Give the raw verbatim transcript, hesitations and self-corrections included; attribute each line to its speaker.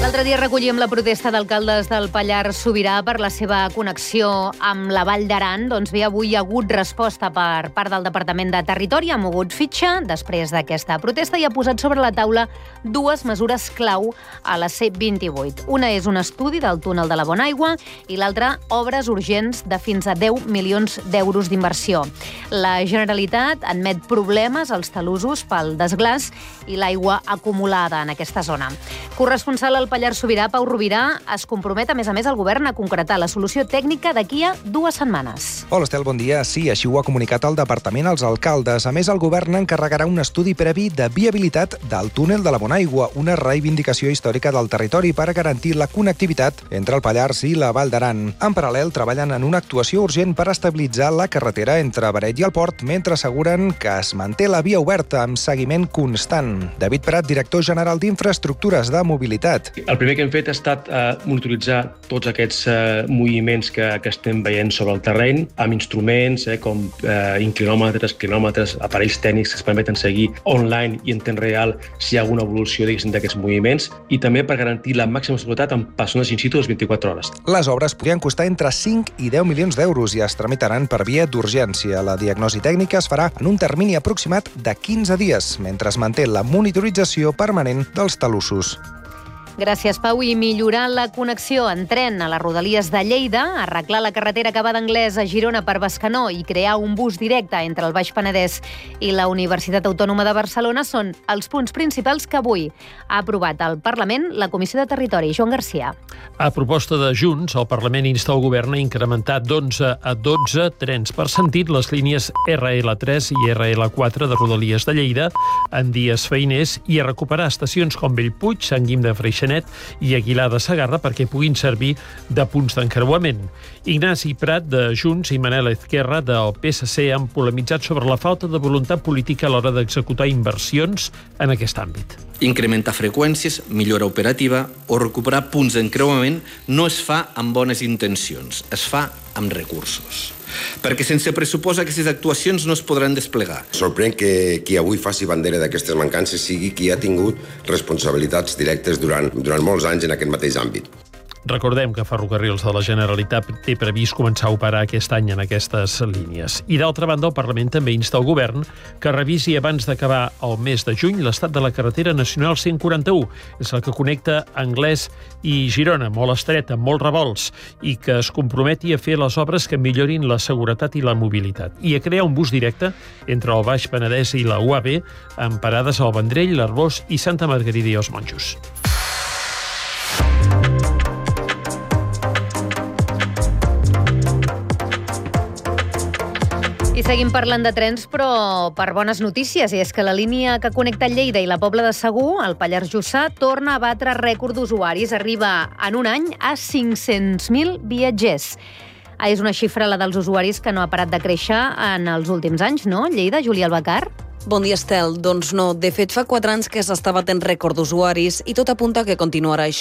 Speaker 1: L'altre dia recollíem la protesta d'alcaldes del Pallars Sobirà per la seva connexió amb la Vall d'Aran. Doncs bé, avui hi ha hagut resposta per part del Departament de Territori. Ha mogut fitxa després d'aquesta protesta i ha posat sobre la taula dues mesures clau a la C vint-i-vuit. Una és un estudi del túnel de la Bonaigua i l'altra, obres urgents de fins a deu milions d'euros d'inversió. La Generalitat admet problemes als talussos pel desglaç i l'aigua acumulada en aquesta zona. Corresponsal al Pallars Sobirà, Pau Rovira, es compromet, a més a més, el govern a concretar la solució tècnica d'aquí a dues setmanes.
Speaker 2: Hola, Estel, bon dia. Sí, així ho ha comunicat el departament als alcaldes. A més, el govern encarregarà un estudi previ de viabilitat del túnel de la Bonaigua, una reivindicació històrica del territori per garantir la connectivitat entre el Pallars i la Vall d'Aran. En paral·lel, treballen en una actuació urgent per estabilitzar la carretera entre Beret i el Port, mentre asseguren que es manté la via oberta amb seguiment constant. David Prat, director general d'Infraestructures de Mobilitat.
Speaker 3: El primer que hem fet ha estat eh, monitoritzar tots aquests eh, moviments que, que estem veient sobre el terreny amb instruments eh, com eh, inclinòmetres, clinòmetres, aparells tècnics que es permeten seguir online i en temps real si hi ha alguna evolució d'aquests moviments i també per garantir la màxima seguretat amb persones in situ les vint-i-quatre hores.
Speaker 2: Les obres podrien costar entre cinc i deu milions d'euros i es tramitaran per via d'urgència. La diagnosi tècnica es farà en un termini aproximat de quinze dies, mentre es manté la monitorització permanent dels talussos.
Speaker 1: Gràcies, Pau. I millorar la connexió en tren a les Rodalies de Lleida, arreglar la carretera que va d'Anglès a Girona per Bescanó i crear un bus directe entre el Baix Penedès i la Universitat Autònoma de Barcelona són els punts principals que avui ha aprovat al Parlament la Comissió de Territori. Joan Garcia.
Speaker 4: A proposta de Junts, el Parlament insta el govern a incrementar d'onze a dotze trens per sentit les línies erre ele tres i erre ele quatre de Rodalies de Lleida en dies feiners i a recuperar estacions com Bellpuig, Sant Guim de Freixenet i Aguilar de Segarra perquè puguin servir de punts d'encreuament. Ignasi Prat, de Junts, i Manel Ezquerra, del pe esse ce, han polemitzat sobre la falta de voluntat política a l'hora d'executar inversions en aquest àmbit.
Speaker 5: Incrementar freqüències, millora operativa o recuperar punts d'encreuament no es fa amb bones intencions, es fa amb recursos. Perquè sense pressupost aquestes actuacions no es podran desplegar.
Speaker 6: Sorprèn que qui avui faci bandera d'aquestes mancances sigui qui ha tingut responsabilitats directes durant, durant molts anys en aquest mateix àmbit.
Speaker 4: Recordem que Ferrocarrils de la Generalitat té previst començar a operar aquest any en aquestes línies. I d'altra banda, el Parlament també insta el govern que revisi abans d'acabar el mes de juny l'estat de la carretera nacional cent quaranta-u. És la que connecta Anglès i Girona, molt estreta, amb molts revolts, i que es comprometi a fer les obres que millorin la seguretat i la mobilitat. I a crear un bus directe entre el Baix Penedès i la u a be amb parades al Vendrell, l'Arbós i Santa Margarida i els Monjos.
Speaker 1: I seguim parlant de trens, però per bones notícies, i és que la línia que connecta Lleida i la Pobla de Segur, el Pallars Jussà, torna a batre rècord d'usuaris. Arriba en un any a cinc-cents mil viatgers. Ah, és una xifra, la dels usuaris, que no ha parat de créixer en els últims anys, no? Lleida, Júlia Albacar?
Speaker 7: Bon dia, Estel. Doncs no, de fet fa quatre anys que s'està batent rècord d'usuaris i tot apunta que continuarà així.